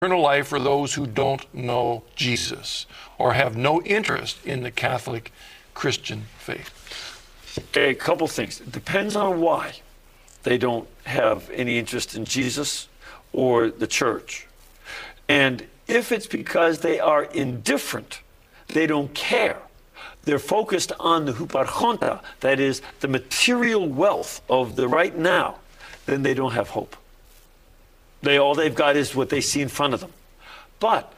eternal life for those who don't know Jesus or have no interest in the Catholic Christian faith? Okay, a couple things. It depends on why they don't have any interest in Jesus or the church. And if it's because they are indifferent, they don't care, they're focused on the huparchonta, that is the material wealth of the right now, then they don't have hope. All they've got is what they see in front of them. But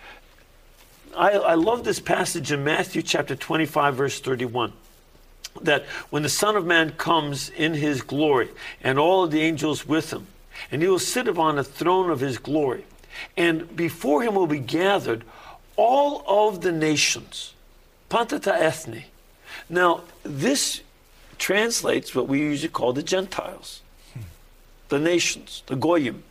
I love this passage in Matthew chapter 25, verse 31. That when the Son of Man comes in his glory, and all of the angels with him, and he will sit upon the throne of his glory, and before him will be gathered all of the nations, pantata ethne. Now, this translates what we usually call the Gentiles, the nations, the goyim.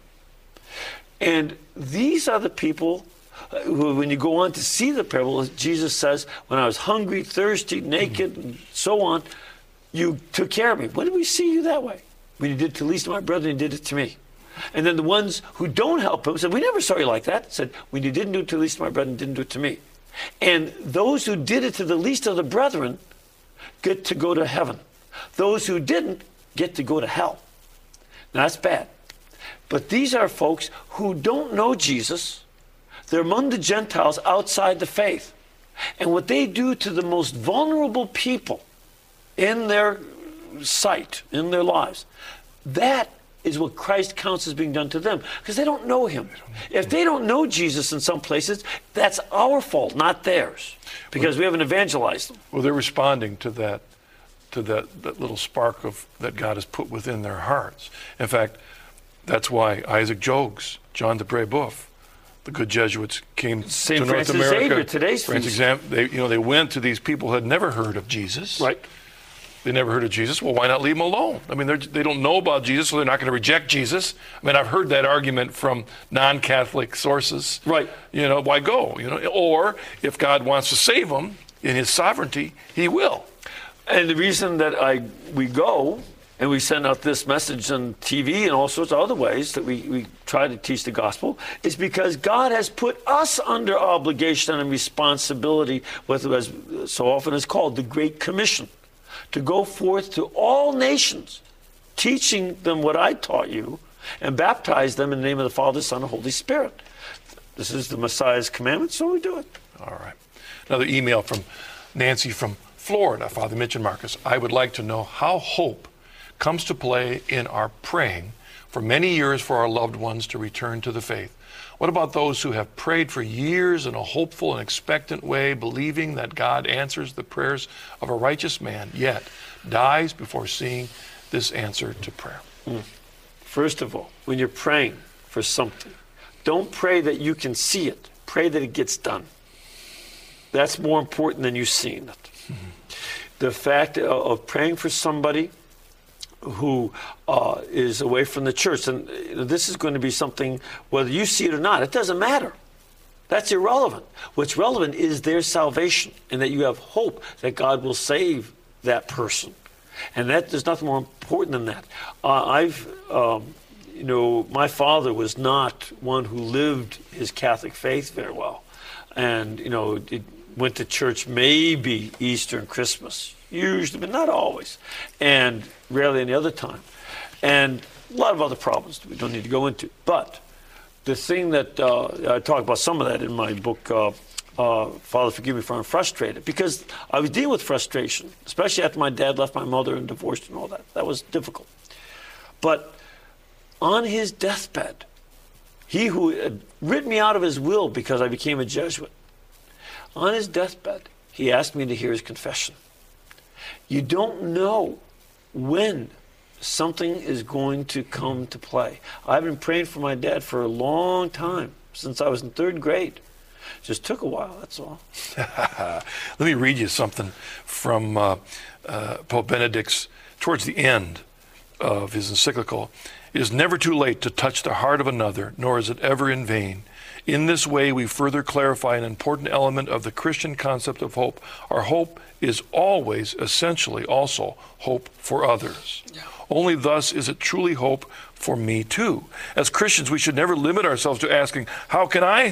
And these are the people who, when you go on to see the parable, Jesus says, when I was hungry, thirsty, naked, and so on, you took care of me. When did we see you that way? When you did it to the least of my brethren, you did it to me. And then the ones who don't help him said, we never saw you like that. Said, when you didn't do it to the least of my brethren, you didn't do it to me. And those who did it to the least of the brethren get to go to heaven. Those who didn't get to go to hell. Now, that's bad. But these are folks who don't know Jesus. They're among the Gentiles outside the faith. And what they do to the most vulnerable people in their sight, in their lives, that is what Christ counts as being done to them, because they don't know him. If they don't know Jesus in some places, that's our fault, not theirs, because we haven't evangelized them. Well, they're responding to that little spark of that God has put within their hearts. In fact, that's why Isaac Jogues, John de Brebeuf, the good Jesuits came to North America. Xavier, today's feast. They went to these people who had never heard of Jesus. Right. They never heard of Jesus. Well, why not leave them alone? I mean, they don't know about Jesus, so they're not going to reject Jesus. I mean, I've heard that argument from non-Catholic sources. Right. Why go? Or if God wants to save them in his sovereignty, he will. And the reason that we go and we send out this message on TV and all sorts of other ways that we try to teach the gospel is because God has put us under obligation and responsibility, what so often is called the Great Commission, to go forth to all nations, teaching them what I taught you, and baptize them in the name of the Father, Son, and Holy Spirit. This is the Messiah's commandment, so we do it. All right. Another email from Nancy from Florida. Father Mitch and Marcus, I would like to know how hope comes to play in our praying for many years for our loved ones to return to the faith. What about those who have prayed for years in a hopeful and expectant way, believing that God answers the prayers of a righteous man, yet dies before seeing this answer to prayer? First of all, when you're praying for something, don't pray that you can see it. Pray that it gets done. That's more important than you seeing it. Mm-hmm. The fact of praying for somebody who is away from the church, and this is going to be something, whether you see it or not, it doesn't matter. That's irrelevant. What's relevant is their salvation, and that you have hope that God will save that person. And there's nothing more important than that. My father was not one who lived his Catholic faith very well. And, it went to church maybe Easter and Christmas, usually, but not always, and rarely any other time. And a lot of other problems we don't need to go into. But the thing that I talk about some of that in my book, Father, Forgive Me for I'm Frustrated, because I was dealing with frustration, especially after my dad left my mother and divorced and all that. That was difficult. But on his deathbed, he who had written me out of his will because I became a Jesuit, on his deathbed, he asked me to hear his confession. You don't know when something is going to come to play. I've been praying for my dad for a long time, since I was in third grade. Just took a while, that's all. Let me read you something from Pope Benedict's, towards the end of his encyclical. It is never too late to touch the heart of another, nor is it ever in vain. In this way, we further clarify an important element of the Christian concept of hope. Our hope is always, essentially, also hope for others. Yeah. Only thus is it truly hope for me too. As Christians, we should never limit ourselves to asking, how can I